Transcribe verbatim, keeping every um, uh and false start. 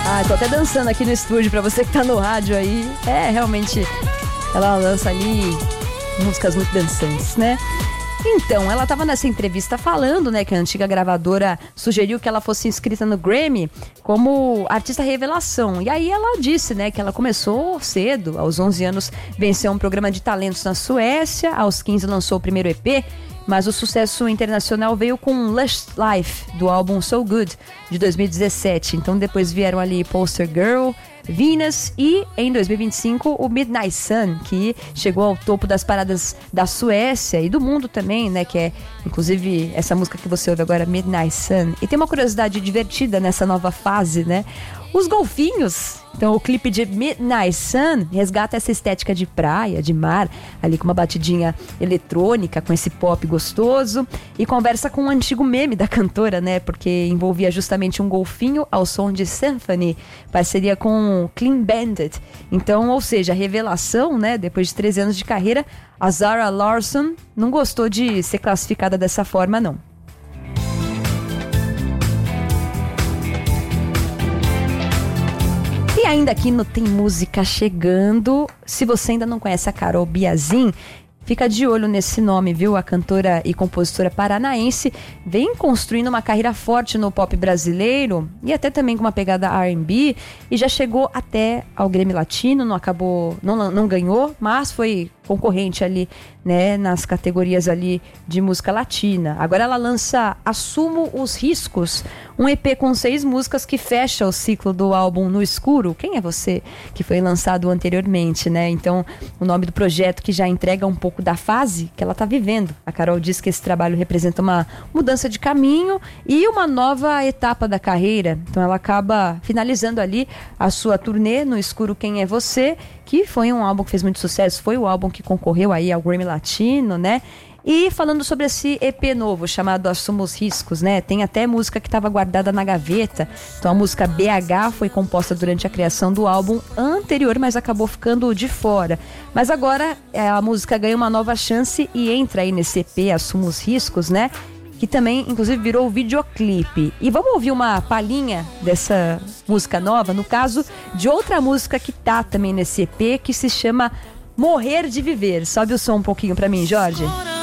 Ah, tô até dançando aqui no estúdio pra você que tá no rádio aí. É, realmente, ela lança ali músicas muito dançantes, né? Então, ela estava nessa entrevista falando, né, que a antiga gravadora sugeriu que ela fosse inscrita no Grammy como artista revelação. E aí ela disse, né, que ela começou cedo, aos onze anos venceu um programa de talentos na Suécia, aos quinze lançou o primeiro E P, mas o sucesso internacional veio com Lush Life, do álbum So Good, de dois mil e dezessete. Então depois vieram ali Poster Girl, Venus e, em dois mil e vinte e cinco, o Midnight Sun, que chegou ao topo das paradas da Suécia e do mundo também, né? Que é, inclusive, essa música que você ouve agora, Midnight Sun. E tem uma curiosidade divertida nessa nova fase, né? Os golfinhos. Então, o clipe de Midnight Sun resgata essa estética de praia, de mar, ali com uma batidinha eletrônica, com esse pop gostoso, e conversa com um antigo meme da cantora, né? Porque envolvia justamente um golfinho ao som de Symphony, parceria com Clean Bandit. Então, ou seja, a revelação, né? Depois de treze anos de carreira, a Zara Larsson não gostou de ser classificada dessa forma, não. E ainda aqui no Tem Música Chegando, se você ainda não conhece a Carol Biazin, fica de olho nesse nome, viu? A cantora e compositora paranaense vem construindo uma carreira forte no pop brasileiro e até também com uma pegada R and B, e já chegou até ao Grammy Latino, não acabou, não, não ganhou, mas foi concorrente ali, né, nas categorias ali de música latina. Agora ela lança Assumo os Riscos, um E P com seis músicas que fecha o ciclo do álbum No Escuro, Quem é Você?, que foi lançado anteriormente, né? Então, o nome do projeto que já entrega um pouco da fase que ela está vivendo. A Carol diz que esse trabalho representa uma mudança de caminho e uma nova etapa da carreira. Então ela acaba finalizando ali a sua turnê No Escuro, Quem é Você?, que foi um álbum que fez muito sucesso, foi o álbum que concorreu aí ao Grammy Latino, né? E falando sobre esse E P novo, chamado Assumo os Riscos, né? Tem até música que estava guardada na gaveta. Então a música B H foi composta durante a criação do álbum anterior, mas acabou ficando de fora. Mas agora a música ganha uma nova chance e entra aí nesse E P Assumo os Riscos, né? Que também, inclusive, virou videoclipe. E vamos ouvir uma palhinha dessa música nova, no caso de outra música que tá também nesse E P, que se chama Morrer de Viver. Sobe o som um pouquinho pra mim, Jorge.